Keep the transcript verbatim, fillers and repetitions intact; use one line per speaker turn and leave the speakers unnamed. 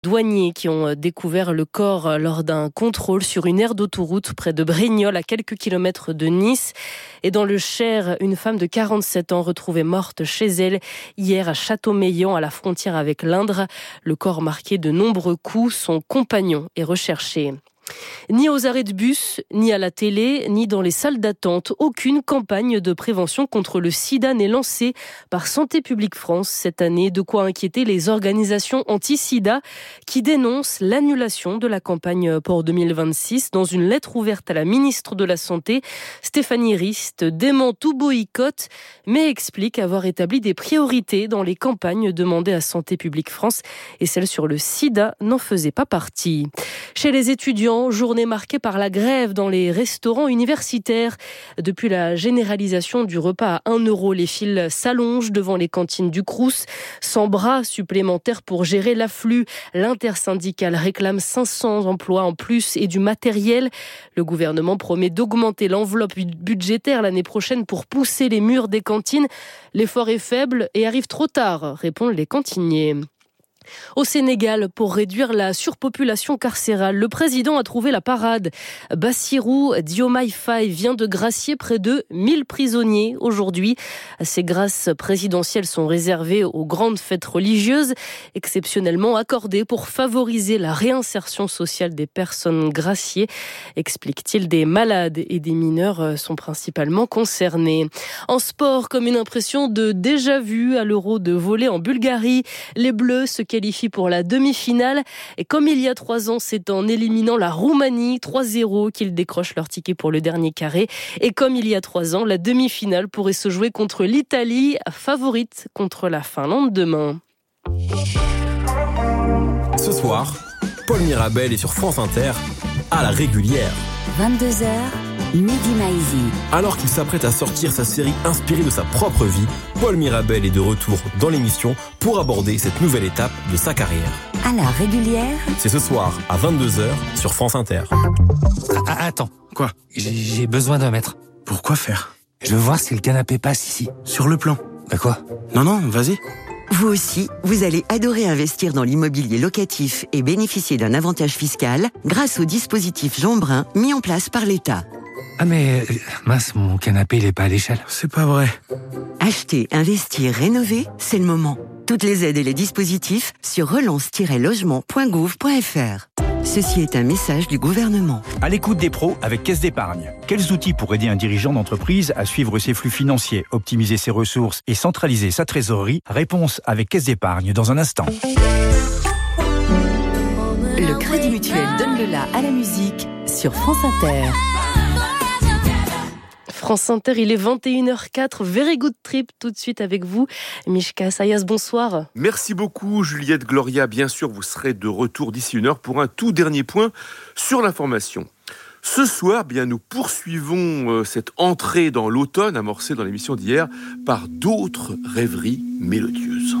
Douaniers qui ont découvert le corps lors d'un contrôle sur une aire d'autoroute près de Brignoles, à quelques kilomètres de Nice. Et dans le Cher, une femme de quarante-sept ans retrouvée morte chez elle hier à Châteaumeillan, à la frontière avec l'Indre. Le corps marqué de nombreux coups, son compagnon est recherché. Ni aux arrêts de bus, ni à la télé, ni dans les salles d'attente, aucune campagne de prévention contre le sida n'est lancée par Santé publique France cette année. De quoi inquiéter les organisations anti-sida qui dénoncent l'annulation de la campagne pour deux mille vingt-six. Dans une lettre ouverte à la ministre de la Santé, Stéphanie Rist dément tout boycott, mais explique avoir établi des priorités dans les campagnes demandées à Santé publique France, et celle sur le sida n'en faisait pas partie. Chez les étudiants, journée marquée par la grève dans les restaurants universitaires. Depuis la généralisation du repas à un euro, les files s'allongent devant les cantines du Crous. Sans bras supplémentaires pour gérer l'afflux, l'intersyndicale réclame cinq cents emplois en plus et du matériel. Le gouvernement promet d'augmenter l'enveloppe budgétaire l'année prochaine pour pousser les murs des cantines. L'effort est faible et arrive trop tard, répondent les cantiniers. Au Sénégal, pour réduire la surpopulation carcérale, le président a trouvé la parade. Bassirou Diomaye Faye vient de gracier près de mille prisonniers aujourd'hui. Ces grâces présidentielles sont réservées aux grandes fêtes religieuses, exceptionnellement accordées pour favoriser la réinsertion sociale des personnes graciées, explique-t-il. Des malades et des mineurs sont principalement concernés. En sport, comme une impression de déjà-vu à l'Euro de volley en Bulgarie, les Bleus se qualifie pour la demi-finale. Et comme il y a trois ans, c'est en éliminant la Roumanie trois zéro qu'ils décrochent leur ticket pour le dernier carré. Et comme il y a trois ans, la demi-finale pourrait se jouer contre l'Italie, favorite contre la Finlande demain.
Ce soir, Paul Mirabel est sur France Inter, à la régulière.
vingt-deux heures, Mehdi Maizi.
Alors qu'il s'apprête à sortir sa série inspirée de sa propre vie, Paul Mirabel est de retour dans l'émission pour aborder cette nouvelle étape de sa carrière.
À la régulière.
C'est ce soir à vingt-deux heures sur France Inter.
Ah, attends.
Quoi ?
J'ai, j'ai besoin d'un mètre.
Pourquoi faire ?
Je veux voir si le canapé passe ici.
Sur le plan.
Bah quoi ?
Non, non, vas-y.
Vous aussi, vous allez adorer investir dans l'immobilier locatif et bénéficier d'un avantage fiscal grâce au dispositif Jean Brun mis en place par l'État.
Ah mais, mince, mon canapé, il est pas à l'échelle.
C'est pas vrai.
Acheter, investir, rénover, c'est le moment. Toutes les aides et les dispositifs sur relance tiret logement point gouv point f r. Ceci est un message du gouvernement.
À l'écoute des pros avec Caisse d'épargne. Quels outils pour aider un dirigeant d'entreprise à suivre ses flux financiers, optimiser ses ressources et centraliser sa trésorerie ? Réponse avec Caisse d'épargne dans un instant.
Le Crédit Mutuel donne le la à la musique sur France Inter.
France Inter, il est vingt et une heures quatre. Very good trip tout de suite avec vous. Mishka Sayas, bonsoir.
Merci beaucoup Juliette, Gloria. Bien sûr, vous serez de retour d'ici une heure pour un tout dernier point sur l'information. Ce soir, bien, nous poursuivons euh, cette entrée dans l'automne amorcée dans l'émission d'hier par d'autres rêveries mélodieuses.